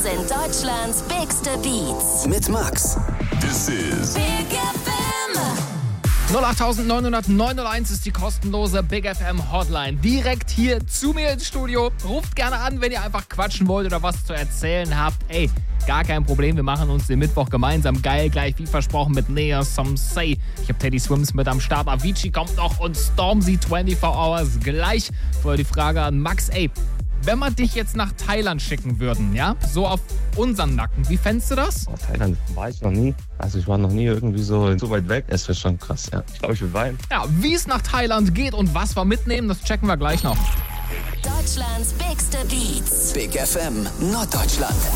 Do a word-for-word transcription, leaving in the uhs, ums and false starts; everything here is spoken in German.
Das sind Deutschlands bigste Beats. Mit Max. This is Big F M. null acht neun null neun null eins ist die kostenlose Big F M Hotline. Direkt hier zu mir ins Studio. Ruft gerne an, wenn ihr einfach quatschen wollt oder was zu erzählen habt. Ey, gar kein Problem. Wir machen uns den Mittwoch gemeinsam geil, gleich wie versprochen mit Nea Some Say. Ich habe Teddy Swims mit am Start. Avicii kommt noch und Stormzy vierundzwanzig Hours gleich. Vorher die Frage an Max. Ey, wenn wir dich jetzt nach Thailand schicken würden, ja, so auf unseren Nacken, wie fändest du das? Oh, Thailand war ich noch nie. Also ich war noch nie irgendwie so, so weit weg. Es wäre schon krass, ja. Ich glaube, ich will weinen. Ja, wie es nach Thailand geht und was wir mitnehmen, das checken wir gleich noch. Deutschlands bigste Beats. Big F M Norddeutschland.